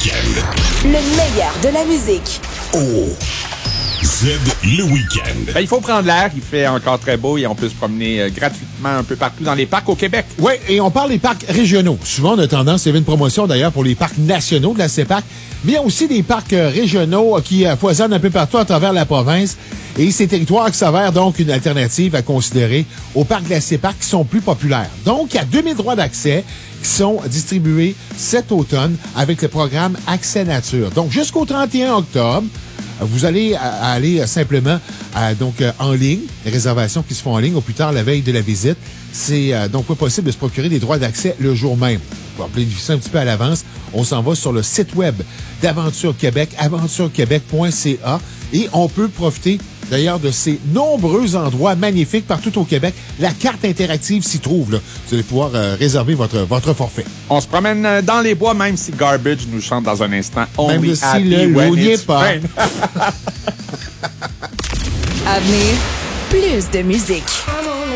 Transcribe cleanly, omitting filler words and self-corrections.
week-end. Le meilleur de la musique. Oh! Z le week-end. Ben, il faut prendre l'air, il fait encore très beau et on peut se promener gratuitement un peu partout dans les parcs au Québec. Oui, et on parle des parcs régionaux. Souvent, on a tendance, il y avait une promotion d'ailleurs pour les parcs nationaux de la CEPAC, mais il y a aussi des parcs régionaux qui foisonnent un peu partout à travers la province. Et ces territoires qui s'avèrent donc une alternative à considérer aux parcs de la CEPAC qui sont plus populaires. Donc, il y a 2000 droits d'accès qui sont distribués cet automne avec le programme Accès Nature. Donc, jusqu'au 31 octobre, vous allez aller simplement en ligne, les réservations qui se font en ligne au plus tard la veille de la visite. C'est donc pas possible de se procurer des droits d'accès le jour même. Pour planifier un petit peu à l'avance, on s'en va sur le site web d'Aventure Québec, aventurequebec.ca, et on peut profiter d'ailleurs de ces nombreux endroits magnifiques partout au Québec. La carte interactive s'y trouve, là. Vous allez pouvoir réserver votre forfait. On se promène dans les bois, même si Garbage nous chante dans un instant. Même Only si happy le when loup n'y est it's pas. rain. À venir, plus de musique.